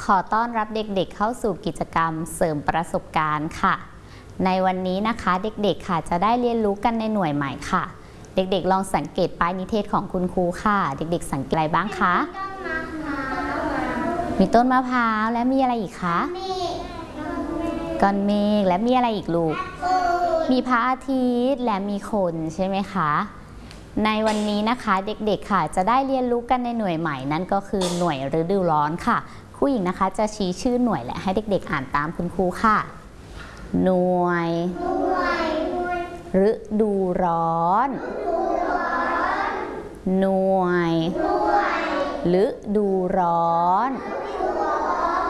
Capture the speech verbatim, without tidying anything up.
ขอต้อนรับเด็กๆเข้าสู่กิจกรรมเสริมประสบการณ์ค่ะในวันนี้นะคะเด็กๆค่ะจะได้เรียนรู้กันในหน่วยใหม่ค่ะเด็กๆลองสังเกตป้ายนิเทศของคุณครูค่ะเด็กๆสังเกตอะไรบ้างคะมีต้นมะพร้าวและมีอะไรอีกคะก้อนเมฆและมีอะไรอีกลูกมีพระอาทิตย์และมีคนใช่ไหมคะในวันนี้นะคะเด็กๆค่ะจะได้เรียนรู้กันในหน่วยใหม่นั่นก็คือหน่วยฤดูร้อนค่ะครูหญิงนะคะจะชี้ชื่อหน่วยและให้เด็กๆอ่านตามคุณครูค่ะหน่วยฤดูร้อนหน่วยฤดูร้อน